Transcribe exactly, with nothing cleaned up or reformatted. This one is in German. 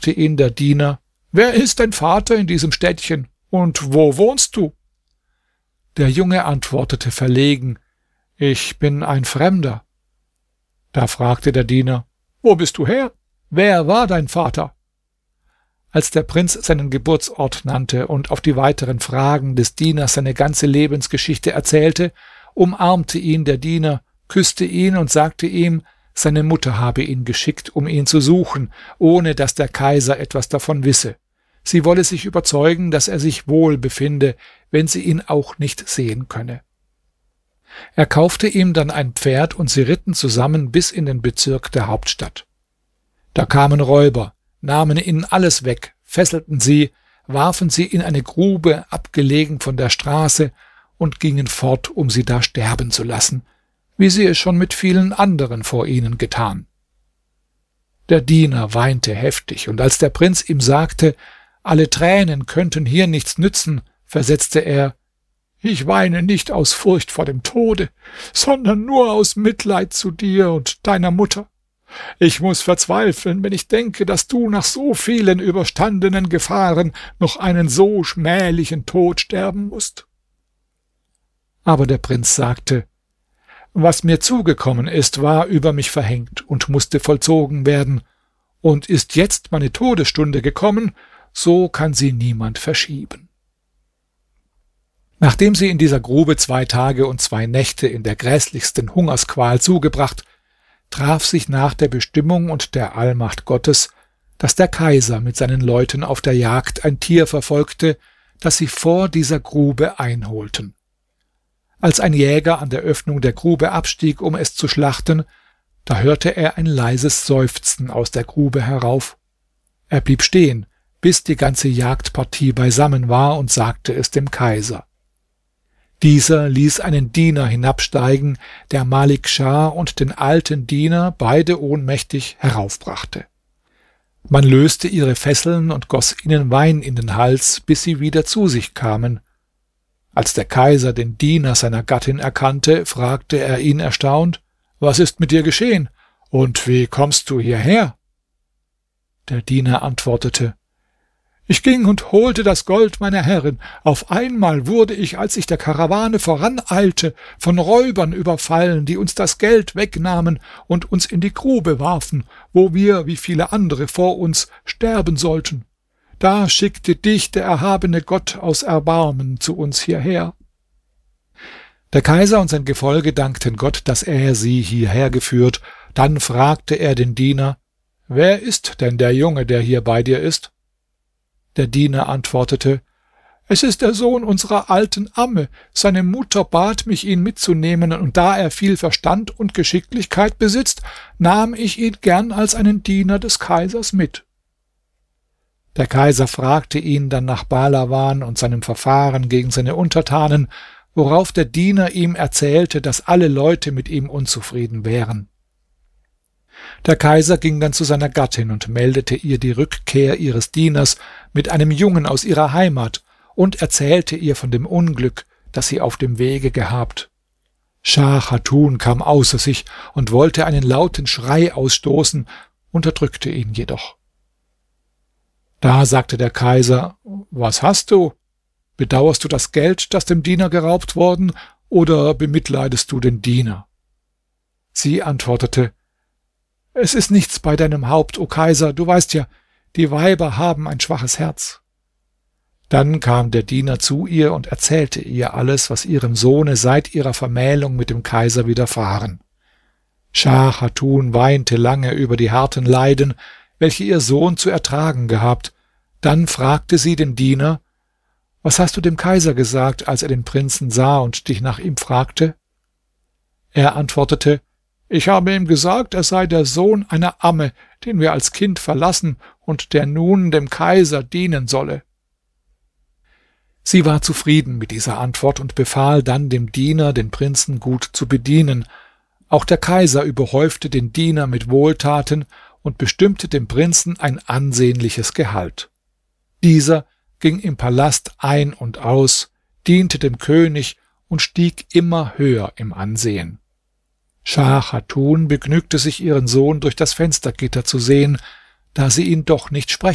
fragte ihn der Diener: »Wer ist dein Vater in diesem Städtchen, und wo wohnst du?« Der Junge antwortete verlegen: »Ich bin ein Fremder.« Da fragte der Diener: »Wo bist du her? Wer war dein Vater?« Als der Prinz seinen Geburtsort nannte und auf die weiteren Fragen des Dieners seine ganze Lebensgeschichte erzählte, umarmte ihn der Diener, küsste ihn und sagte ihm, seine Mutter habe ihn geschickt, um ihn zu suchen, ohne dass der Kaiser etwas davon wisse. Sie wolle sich überzeugen, dass er sich wohl befinde, wenn sie ihn auch nicht sehen könne. Er kaufte ihm dann ein Pferd, und sie ritten zusammen bis in den Bezirk der Hauptstadt. Da kamen Räuber, nahmen ihnen alles weg, fesselten sie, warfen sie in eine Grube, abgelegen von der Straße, und gingen fort, um sie da sterben zu lassen, wie sie es schon mit vielen anderen vor ihnen getan. Der Diener weinte heftig, und als der Prinz ihm sagte, alle Tränen könnten hier nichts nützen, versetzte er: »Ich weine nicht aus Furcht vor dem Tode, sondern nur aus Mitleid zu dir und deiner Mutter. Ich muß verzweifeln, wenn ich denke, dass du nach so vielen überstandenen Gefahren noch einen so schmählichen Tod sterben mußt.« Aber der Prinz sagte: »Was mir zugekommen ist, war über mich verhängt und mußte vollzogen werden, und ist jetzt meine Todesstunde gekommen, so kann sie niemand verschieben.« Nachdem sie in dieser Grube zwei Tage und zwei Nächte in der gräßlichsten Hungersqual zugebracht, traf sich nach der Bestimmung und der Allmacht Gottes, dass der Kaiser mit seinen Leuten auf der Jagd ein Tier verfolgte, das sie vor dieser Grube einholten. Als ein Jäger an der Öffnung der Grube abstieg, um es zu schlachten, da hörte er ein leises Seufzen aus der Grube herauf. Er blieb stehen, bis die ganze Jagdpartie beisammen war, und sagte es dem Kaiser. Dieser ließ einen Diener hinabsteigen, der Malik Schah und den alten Diener, beide ohnmächtig, heraufbrachte. Man löste ihre Fesseln und goss ihnen Wein in den Hals, bis sie wieder zu sich kamen. Als der Kaiser den Diener seiner Gattin erkannte, fragte er ihn erstaunt: »Was ist mit dir geschehen, und wie kommst du hierher?« Der Diener antwortete: »Ich ging und holte das Gold meiner Herrin. Auf einmal wurde ich, als ich der Karawane voraneilte, von Räubern überfallen, die uns das Geld wegnahmen und uns in die Grube warfen, wo wir, wie viele andere vor uns, sterben sollten. Da schickte dich der erhabene Gott aus Erbarmen zu uns hierher.« Der Kaiser und sein Gefolge dankten Gott, dass er sie hierher geführt. Dann fragte er den Diener: »Wer ist denn der Junge, der hier bei dir ist?« Der Diener antwortete: »Es ist der Sohn unserer alten Amme. Seine Mutter bat mich, ihn mitzunehmen, und da er viel Verstand und Geschicklichkeit besitzt, nahm ich ihn gern als einen Diener des Kaisers mit.« Der Kaiser fragte ihn dann nach Bahlawan und seinem Verfahren gegen seine Untertanen, worauf der Diener ihm erzählte, dass alle Leute mit ihm unzufrieden wären. Der Kaiser ging dann zu seiner Gattin und meldete ihr die Rückkehr ihres Dieners mit einem Jungen aus ihrer Heimat und erzählte ihr von dem Unglück, das sie auf dem Wege gehabt. Schah Chatun kam außer sich und wollte einen lauten Schrei ausstoßen, unterdrückte ihn jedoch. Da sagte der Kaiser: »Was hast du? Bedauerst du das Geld, das dem Diener geraubt worden, oder bemitleidest du den Diener?« Sie antwortete: »Es ist nichts bei deinem Haupt, o Kaiser, du weißt ja, die Weiber haben ein schwaches Herz.« Dann kam der Diener zu ihr und erzählte ihr alles, was ihrem Sohne seit ihrer Vermählung mit dem Kaiser widerfahren. Schah Chatun weinte lange über die harten Leiden, welche ihr Sohn zu ertragen gehabt. Dann fragte sie den Diener: »Was hast du dem Kaiser gesagt, als er den Prinzen sah und dich nach ihm fragte?« Er antwortete: »Ich habe ihm gesagt, er sei der Sohn einer Amme, den wir als Kind verlassen und der nun dem Kaiser dienen solle.« Sie war zufrieden mit dieser Antwort und befahl dann dem Diener, den Prinzen gut zu bedienen. Auch der Kaiser überhäufte den Diener mit Wohltaten und bestimmte dem Prinzen ein ansehnliches Gehalt. Dieser ging im Palast ein und aus, diente dem König und stieg immer höher im Ansehen. Schah Chatun begnügte sich, ihren Sohn durch das Fenstergitter zu sehen, da sie ihn doch nicht sprechen